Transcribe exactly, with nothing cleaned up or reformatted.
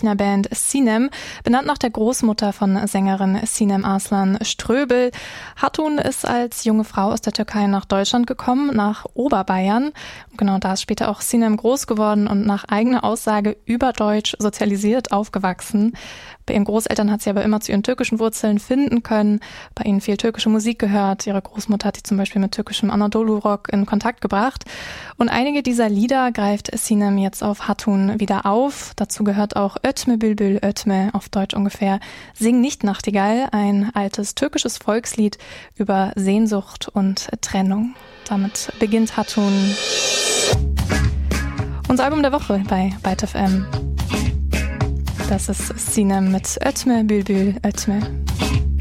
Münchner Band Sinem, benannt nach der Großmutter von Sängerin Sinem Arslan Ströbel. Hatun ist als junge Frau aus der Türkei nach Deutschland gekommen, nach Oberbayern. Und genau da ist später auch Sinem groß geworden und nach eigener Aussage überdeutsch sozialisiert aufgewachsen. Bei ihren Großeltern hat sie aber immer zu ihren türkischen Wurzeln finden können, bei ihnen viel türkische Musik gehört. Ihre Großmutter hat sie zum Beispiel mit türkischem Anadolu-Rock in Kontakt gebracht. Und einige dieser Lieder greift Sinem jetzt auf Hatun wieder auf. Dazu gehört auch Ötme Bülbül Ötme, auf Deutsch ungefähr Sing nicht Nachtigall, ein altes türkisches Volkslied über Sehnsucht und Trennung. Damit beginnt Hatun. Unser Album der Woche bei Byte F M. Das ist Sinem mit Ötme Bülbül Ötme.